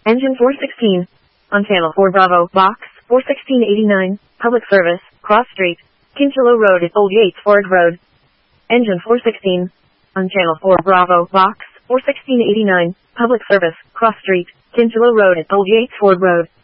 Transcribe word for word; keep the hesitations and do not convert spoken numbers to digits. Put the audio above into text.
Engine four sixteen. On Channel four Bravo, Box four sixteen eighty-nine, Public Service, Cross Street, Kincheloe Road at Old Yates Ford Road. Engine four sixteen. On Channel four Bravo, Box four sixteen eighty-nine, Public Service, Cross Street, Kincheloe Road at Old Yates Ford Road.